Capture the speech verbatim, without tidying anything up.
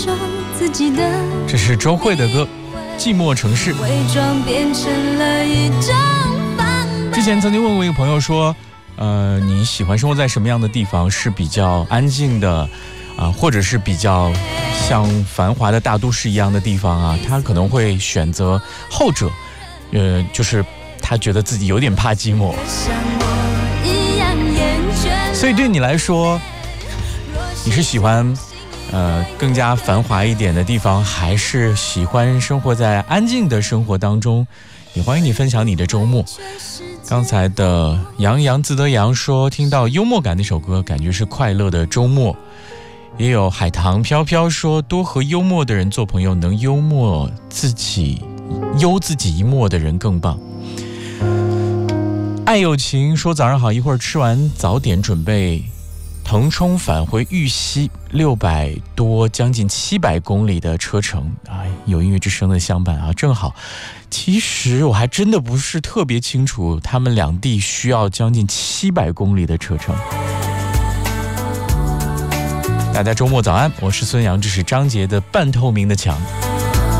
这是周蕙的歌《寂寞城市》。之前曾经问过一个朋友说，呃，你喜欢生活在什么样的地方？是比较安静的啊、呃，或者是比较像繁华的大都市一样的地方啊？他可能会选择后者，呃，就是他觉得自己有点怕寂寞。所以对你来说，你是喜欢呃更加繁华一点的地方，还是喜欢生活在安静的生活当中？也欢迎你分享你的周末。刚才的洋洋自得洋说，听到幽默感那首歌，感觉是快乐的周末。也有海棠飘飘说，多和幽默的人做朋友，能幽默自己幽自己一默的人更棒。爱有情说，早上好，一会儿吃完早点准备腾冲返回玉溪，六百多将近七百公里的车程啊，有音乐之声的相伴啊，正好。其实我还真的不是特别清楚，他们两地需要将近七百公里的车程。大家周末早安，我是孙杨，这是张杰的半透明的墙。